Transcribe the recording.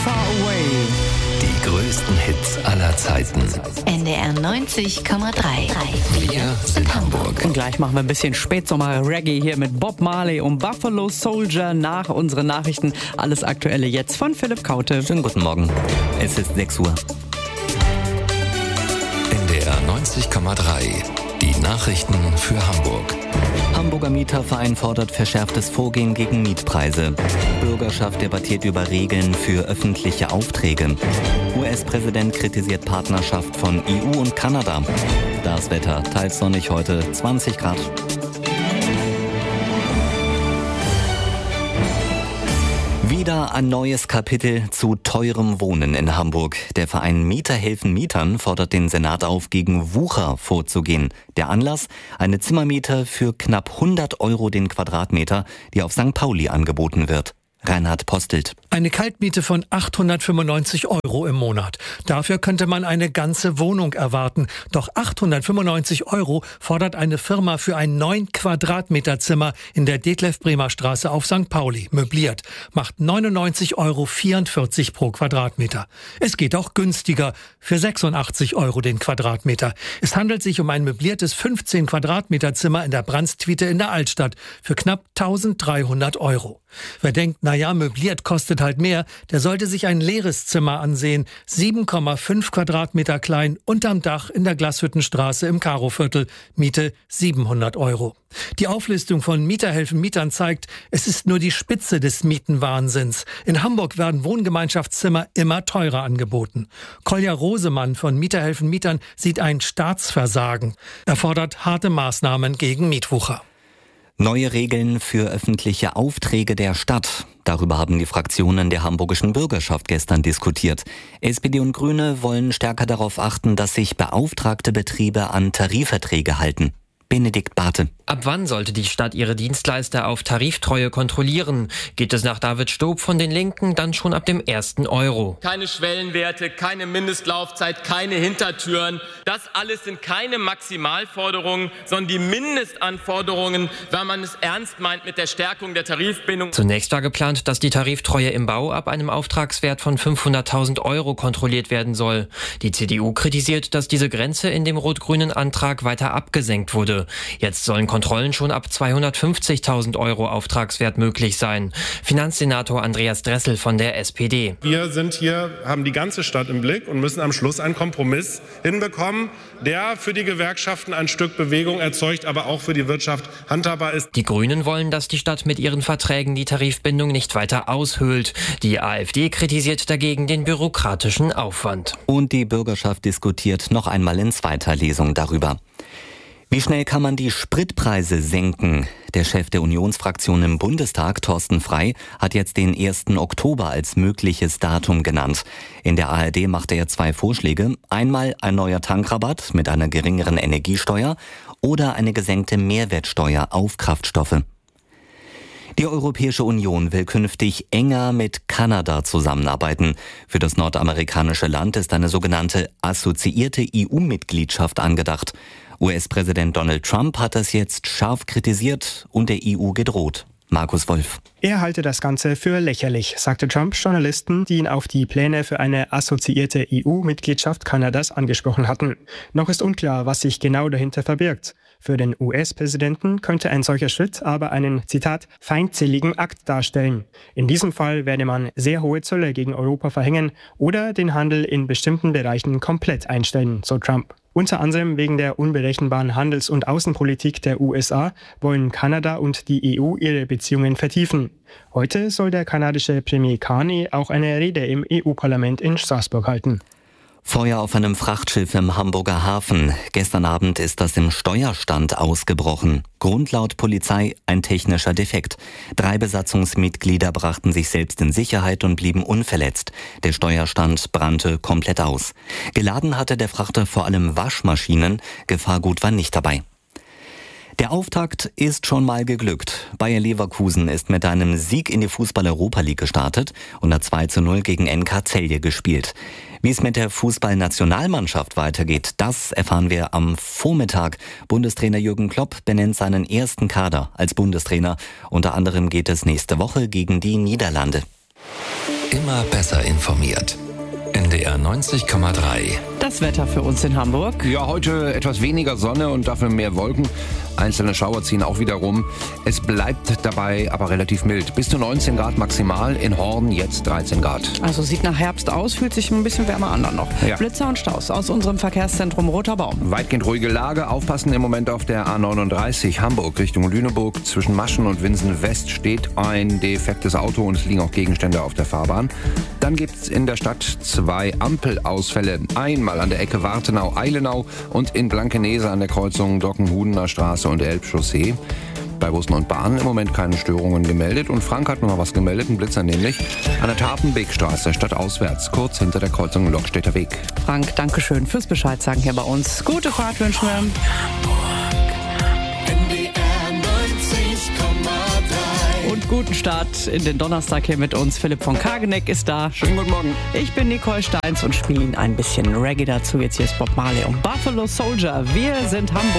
Far Away. Die größten Hits aller Zeiten. NDR 90,3. Wir sind Hamburg. Und gleich machen wir ein bisschen Spätsommer-Reggae hier mit Bob Marley und Buffalo Soldier nach unseren Nachrichten. Alles Aktuelle jetzt von Philipp Kaute. Schönen guten Morgen. Es ist 6 Uhr. NDR 90,3. Die Nachrichten für Hamburg. Hamburger Mieterverein fordert verschärftes Vorgehen gegen Mietpreise. Bürgerschaft debattiert über Regeln für öffentliche Aufträge. US-Präsident kritisiert Partnerschaft von EU und Kanada. Das Wetter teils sonnig heute, 20 Grad. Wieder ein neues Kapitel zu teurem Wohnen in Hamburg. Der Verein Mieter helfen Mietern fordert den Senat auf, gegen Wucher vorzugehen. Der Anlass? Eine Zimmermiete für knapp 100 Euro den Quadratmeter, die auf St. Pauli angeboten wird. Reinhard Postelt. Eine Kaltmiete von 895 Euro im Monat. Dafür könnte man eine ganze Wohnung erwarten. Doch 895 Euro fordert eine Firma für ein 9 Quadratmeter Zimmer in der Detlef-Bremer-Straße auf St. Pauli. Möbliert. Macht 99,44 Euro pro Quadratmeter. Es geht auch günstiger. Für 86 Euro den Quadratmeter. Es handelt sich um ein möbliertes 15 Quadratmeter Zimmer in der Brandstwiete in der Altstadt. Für knapp 1300 Euro. Wer denkt, naja, möbliert kostet halt mehr, der sollte sich ein leeres Zimmer ansehen. 7,5 Quadratmeter klein, unterm Dach in der Glashüttenstraße im Karoviertel. Miete 700 Euro. Die Auflistung von Mieterhelfen Mietern zeigt, es ist nur die Spitze des Mietenwahnsinns. In Hamburg werden Wohngemeinschaftszimmer immer teurer angeboten. Kolja Rosemann von Mieterhelfen Mietern sieht ein Staatsversagen. Er fordert harte Maßnahmen gegen Mietwucher. Neue Regeln für öffentliche Aufträge der Stadt. Darüber haben die Fraktionen der hamburgischen Bürgerschaft gestern diskutiert. SPD und Grüne wollen stärker darauf achten, dass sich beauftragte Betriebe an Tarifverträge halten. Benedikt Barthe. Ab wann sollte die Stadt ihre Dienstleister auf Tariftreue kontrollieren? Geht es nach David Stob von den Linken dann schon ab dem 1. Euro? Keine Schwellenwerte, keine Mindestlaufzeit, keine Hintertüren. Das alles sind keine Maximalforderungen, sondern die Mindestanforderungen, wenn man es ernst meint mit der Stärkung der Tarifbindung. Zunächst war geplant, dass die Tariftreue im Bau ab einem Auftragswert von 500.000 Euro kontrolliert werden soll. Die CDU kritisiert, dass diese Grenze in dem rot-grünen Antrag weiter abgesenkt wurde. Jetzt sollen Kontrollen schon ab 250.000 Euro Auftragswert möglich sein. Finanzsenator Andreas Dressel von der SPD. Wir sind hier, haben die ganze Stadt im Blick und müssen am Schluss einen Kompromiss hinbekommen, der für die Gewerkschaften ein Stück Bewegung erzeugt, aber auch für die Wirtschaft handhabbar ist. Die Grünen wollen, dass die Stadt mit ihren Verträgen die Tarifbindung nicht weiter aushöhlt. Die AfD kritisiert dagegen den bürokratischen Aufwand. Und die Bürgerschaft diskutiert noch einmal in zweiter Lesung darüber. Wie schnell kann man die Spritpreise senken? Der Chef der Unionsfraktion im Bundestag, Thorsten Frey, hat jetzt den 1. Oktober als mögliches Datum genannt. In der ARD machte er 2 Vorschläge. Einmal ein neuer Tankrabatt mit einer geringeren Energiesteuer oder eine gesenkte Mehrwertsteuer auf Kraftstoffe. Die Europäische Union will künftig enger mit Kanada zusammenarbeiten. Für das nordamerikanische Land ist eine sogenannte assoziierte EU-Mitgliedschaft angedacht. US-Präsident Donald Trump hat das jetzt scharf kritisiert und der EU gedroht. Markus Wolf. Er halte das Ganze für lächerlich, sagte Trump Journalisten, die ihn auf die Pläne für eine assoziierte EU-Mitgliedschaft Kanadas angesprochen hatten. Noch ist unklar, was sich genau dahinter verbirgt. Für den US-Präsidenten könnte ein solcher Schritt aber einen, Zitat, feindseligen Akt darstellen. In diesem Fall werde man sehr hohe Zölle gegen Europa verhängen oder den Handel in bestimmten Bereichen komplett einstellen, so Trump. Unter anderem wegen der unberechenbaren Handels- und Außenpolitik der USA wollen Kanada und die EU ihre Beziehungen vertiefen. Heute soll der kanadische Premier Carney auch eine Rede im EU-Parlament in Straßburg halten. Feuer auf einem Frachtschiff im Hamburger Hafen. Gestern Abend ist das im Steuerstand ausgebrochen. Grund laut Polizei ein technischer Defekt. 3 Besatzungsmitglieder brachten sich selbst in Sicherheit und blieben unverletzt. Der Steuerstand brannte komplett aus. Geladen hatte der Frachter vor allem Waschmaschinen. Gefahrgut war nicht dabei. Der Auftakt ist schon mal geglückt. Bayer Leverkusen ist mit einem Sieg in die Fußball-Europa League gestartet und hat 2:0 gegen NK Celje gespielt. Wie es mit der Fußballnationalmannschaft weitergeht, das erfahren wir am Vormittag. Bundestrainer Jürgen Klopp benennt seinen ersten Kader als Bundestrainer. Unter anderem geht es nächste Woche gegen die Niederlande. immer besser informiert. NDR 90,3. Das Wetter für uns in Hamburg. Ja, heute etwas weniger Sonne und dafür mehr Wolken. Einzelne Schauer ziehen auch wieder rum. Es bleibt dabei aber relativ mild. Bis zu 19 Grad maximal, in Horn jetzt 13 Grad. Also sieht nach Herbst aus, fühlt sich ein bisschen wärmer an dann noch. Ja. Blitzer und Staus aus unserem Verkehrszentrum Roter Baum. Weitgehend ruhige Lage. Aufpassen im Moment auf der A39 Hamburg Richtung Lüneburg. Zwischen Maschen und Winsen West steht ein defektes Auto und es liegen auch Gegenstände auf der Fahrbahn. Dann gibt es in der Stadt 2 Ampelausfälle. Einmal an der Ecke Wartenau-Eilenau und in Blankenese an der Kreuzung Dockenhudener Straße und Elbchaussee. Bei Bussen und Bahnen im Moment keine Störungen gemeldet. Und Frank hat noch was gemeldet, ein Blitzer nämlich, an der Tapenbeekstraße stadtauswärts, kurz hinter der Kreuzung Lockstädter Weg. Frank, danke schön fürs Bescheid sagen hier bei uns. Gute Fahrt wünschen wir. Und guten Start in den Donnerstag hier mit uns. Philipp von Kageneck ist da. Schönen guten Morgen. Ich bin Nicole Steins und spiele Ihnen ein bisschen Reggae dazu. Jetzt hier ist Bob Marley und Buffalo Soldier. Wir sind Hamburg.